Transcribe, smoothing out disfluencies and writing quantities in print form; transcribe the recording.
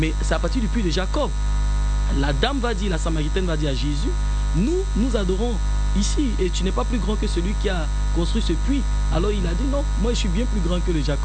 Mais c'est à partir du puits de Jacob. La dame va dire, la Samaritaine va dire à Jésus, nous adorons ici et tu n'es pas plus grand que celui qui a construit ce puits. Alors il a dit non, moi je suis bien plus grand que le Jacob.